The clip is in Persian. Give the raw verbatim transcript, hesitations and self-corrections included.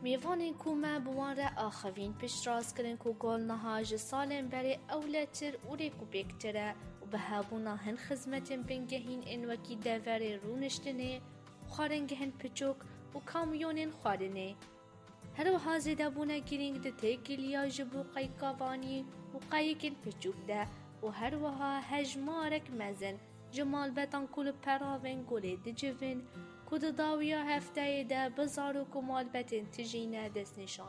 میوانین کو ما بوان را آخوین پیش راست کرن کو گل نهاج سالن بری اولتر اوری کو بکتره و به هابونا هن خدمتن بنگهین ان وکی دور رونشتنه خارنگهن پچوک و کامیونن خارنه هر وها زیده بونه گرینگ ده تیگلیا جبو قیقاوانی و قایکن پچوک ده و هر وها هجمارک مزن جمال بتان کل پراون گله ده جوین کد داویا هفته ده بزارو کمال بتن تجینه دست نشان